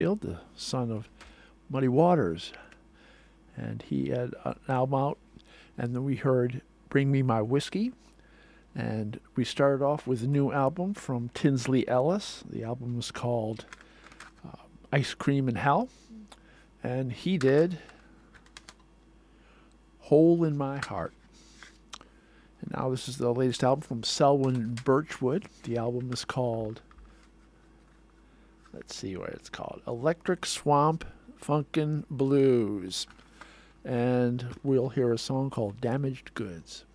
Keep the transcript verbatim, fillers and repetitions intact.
the son of Muddy Waters, and he had an album out, and then we heard "Bring Me My Whiskey," and we started off with a new album from Tinsley Ellis. The album was called uh, "Ice Cream in Hell," and he did "Hole in My Heart." And now this is the latest album from Selwyn Birchwood. The album is called, let's see what it's called, Electric Swamp Funkin' Blues. And we'll hear a song called Damaged Goods.